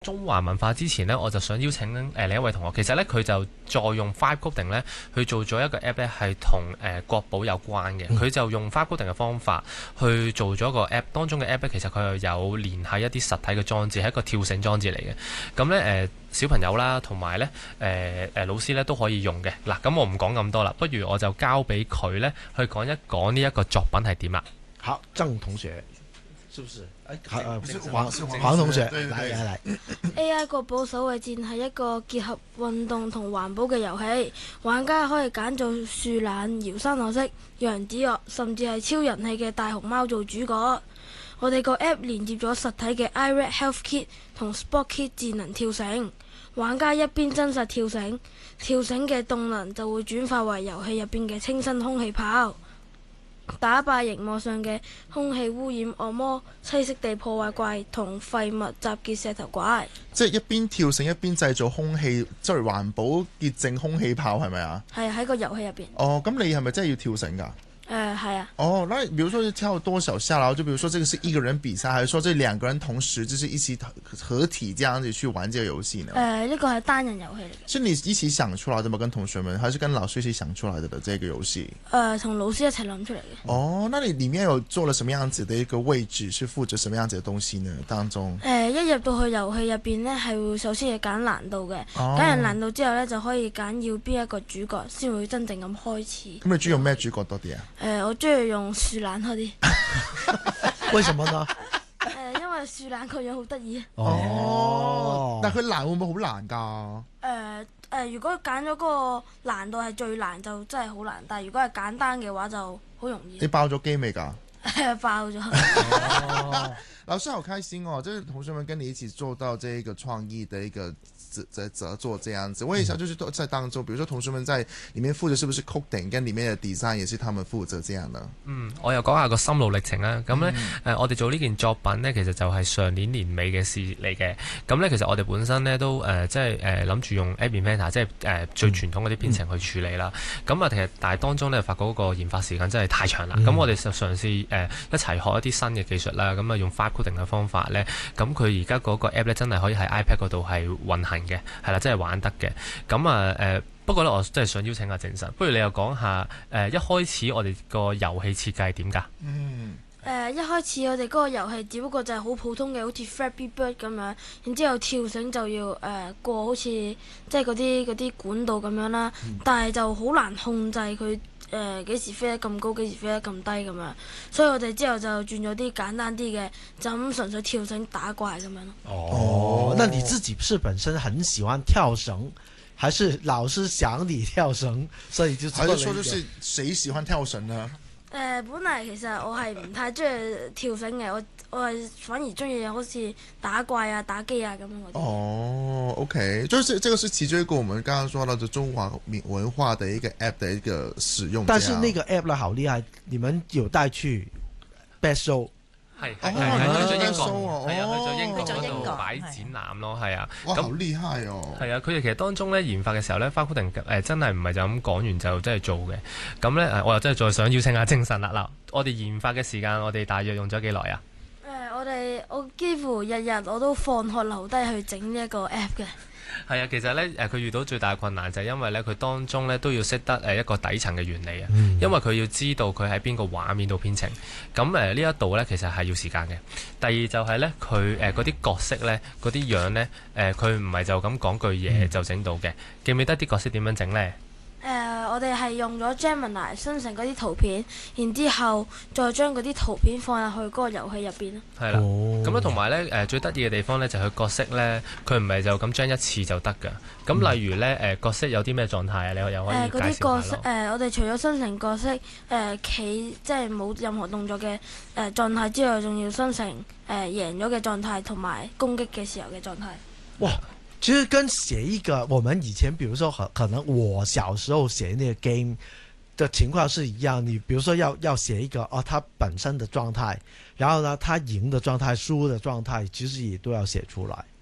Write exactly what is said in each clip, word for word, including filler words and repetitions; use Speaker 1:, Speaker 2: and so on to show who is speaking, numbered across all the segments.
Speaker 1: 中華文化之前呢，我就想邀請誒另一位同學，其實呢，佢就再用 Vibe Coding 呢去做咗一個 app 呢係同誒國寶有關嘅。佢、嗯、就用 Vibe Coding 嘅方法去做咗個 app，當中嘅 app 呢，其實佢又有連繫一啲實體嘅裝置，係一個跳繩裝置嚟嘅。咁呢，誒、呃、小朋友啦，同埋呢誒誒老師呢都可以用嘅。嗱，咁我唔講咁多啦，不如我就交俾佢呢去講一講呢一個作品係點啦。
Speaker 2: 好，鄭同學。是不是？哎，
Speaker 3: 呃，
Speaker 2: 黃黃同學，來來來。
Speaker 3: A I 國寶守衛戰係一個結合運動同環保嘅遊戲，玩家可以揀做樹懶、搖山可式、楊子樂，甚至係超人氣嘅大熊貓做主角。我哋個 app 連接咗實體嘅 iRed Health Kit 同 Sport Kit 智能跳繩，玩家一邊真實跳繩，跳繩嘅動能就會轉化為遊戲入邊嘅清新空氣炮，打敗熒幕上嘅空氣污染惡魔，棲息地破壞怪同廢物集結石頭怪。
Speaker 4: 即係一邊跳繩一邊製造空氣，即係環保潔淨空氣炮，係咪啊？
Speaker 3: 係喺個遊戲入邊。
Speaker 4: 哦，咁你係咪真係要跳繩㗎？
Speaker 3: 誒、呃，係啊。
Speaker 4: 哦，那比如說要跳多少下，然後就比如說這個是一個人比賽，還是說這兩個人同時就是一起合體這樣子去玩這個遊戲呢？
Speaker 3: 誒、呃，呢個係單人遊戲嚟嘅。
Speaker 4: 是你一起想出來的嗎？跟同學們，還是跟老師一起想出來的的這個遊戲？
Speaker 3: 誒、呃，同老師一齊諗出嚟嘅。
Speaker 4: 哦，那你裏面有做了什麼樣子的一個位置，是負責什麼樣子的東西呢？當中？
Speaker 3: 誒、呃，一入到去遊戲入邊呢，係會首先係揀難度嘅，揀、哦、完難度之後呢，就可以揀要邊一個主角，先會真正咁開始。
Speaker 4: 咁你中意用咩主角多啲啊？
Speaker 3: 誒、呃，我中意用樹懶多啲。
Speaker 2: 為什麼呢？
Speaker 3: 誒、呃，因為樹懶個樣好得意。
Speaker 4: 哦，但係佢難會唔會好難噶？誒、
Speaker 3: 呃、誒、呃，如果揀咗嗰個難度係最難，就真係好難；但係如果係簡單嘅話，就好容易。
Speaker 4: 你爆咗機未噶？
Speaker 3: 爆咗。
Speaker 4: 哦，老師好開心哦！就是同學們跟你一起做到這一個創意的一個在合作這樣子。我也想就是在當中，比如說同學們在裏面負責是不是 coding，跟裏面的 design 也是他們負責這樣的。
Speaker 1: 嗯，我又講下個心路歷程啦。咁呢，誒、嗯呃，我哋做呢件作品呢，其實就係上年年尾嘅事嚟嘅。咁呢，其實我哋本身呢都誒、呃，即係誒諗住用 App Inventor，即係誒、呃、最傳統嗰啲編程去處理啦。咁、嗯、啊，其實但係當中呢，發覺嗰個研發時間真係太長啦。咁、嗯、我哋就嘗試誒、呃、一齊學一啲新嘅技術啦。咁啊，用 Vibe Coding 嘅方法呢，咁佢而家嗰個 App 呢，真係可以喺 iPad 嗰度係運行嘅，係啦，即係玩得嘅。咁啊誒，不過呢，我真係想邀請阿正神，不如你又講下誒、呃、一開始我哋個遊戲設計係點㗎？
Speaker 3: 嗯。誒、呃、一開始我哋嗰個遊戲只不過就係好普通嘅，好似 Flappy Bird 咁樣，然之後跳繩就要誒、呃、過好似即係嗰啲嗰啲管道咁樣啦，嗯、但係就好難控制佢誒幾時飛得咁高，幾時飛得咁低咁樣，所以我哋之後就轉咗啲簡單啲嘅，就咁純粹跳繩打怪咁樣咯。
Speaker 2: 哦，那你自己是本身很喜歡跳繩，還是老師想你跳繩，所以就做了一個？
Speaker 4: 還是說就是誰喜歡跳繩呢？
Speaker 3: 誒、呃，本嚟其實我係唔太中意跳繩嘅，我我係反而中意好似打怪啊、打機啊咁樣嗰啲。
Speaker 4: 哦 ，OK，就是這個是其中一個我們剛剛說到的中華文化的一個 app 的一個使用。
Speaker 2: 但是那個 app 呢，好厲害，你們有帶去 Best Show。
Speaker 1: 係係係去咗英國，係啊，去咗英國
Speaker 3: 嗰
Speaker 1: 度擺展覽咯，係啊。
Speaker 4: 哇，好厲害哦！
Speaker 1: 係啊，佢哋其實當中咧研發嘅時候咧，Vibe Coding誒真係唔係就咁講完就真係做嘅。咁咧誒，我又真係再想邀請下精神啦。嗱，我哋研發嘅時間，我哋大約用咗幾耐啊？
Speaker 3: 誒、呃，我哋我幾乎日日我都放學留低去整呢一個 app 嘅。
Speaker 1: 係啊，其實咧誒，佢遇到最大嘅困難就係因為咧，佢當中咧都要識得誒一個底層嘅原理啊，嗯、因為佢要知道佢喺邊個畫面度編程。咁誒呢一度咧，其實係要時間嘅。第二就係咧，佢誒嗰啲角色咧，嗰啲樣咧，誒佢唔係就咁講句嘢就整到嘅。嗯、記唔記得啲角色點樣整咧？
Speaker 3: 誒、呃，我哋係用咗 Gemini 生成嗰啲圖片，然之後再將嗰啲圖片放入去嗰個遊戲入邊咯。
Speaker 1: 係啦，咁咧同埋咧誒最得意嘅地方咧就係佢角色咧，佢唔係就咁將一次就得㗎。咁、嗯、例如咧誒、呃、角色有啲咩狀態啊？你又可以介紹下咯。誒嗰啲角色誒、呃，我哋除咗生成角色誒企、呃，即係冇任何動作嘅誒、呃、狀態之外，仲要生成誒、呃、贏咗嘅狀態同埋攻擊嘅時候嘅狀態。
Speaker 2: 哇！其實跟寫一個，我們以前，比如說可可能我小時候寫那個 game 的情況是一樣。你比如說要要寫一個哦，它本身的狀態，然後呢，它贏的狀態、輸的狀態，其實也都要寫出來。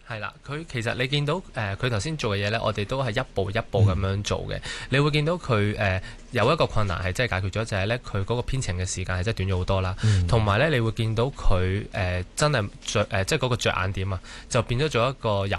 Speaker 1: 係啦，佢其實你見到誒佢頭先做嘅嘢呢，我哋都係一步一步咁樣做嘅。嗯、你會見到佢誒、呃、有一個困難係真係解決咗，就係呢，佢嗰個編程嘅時間係真係短咗好多啦。同埋、嗯、呢，你會見到佢誒、呃、真係着誒即係嗰個着眼點啊，就變咗做一個遊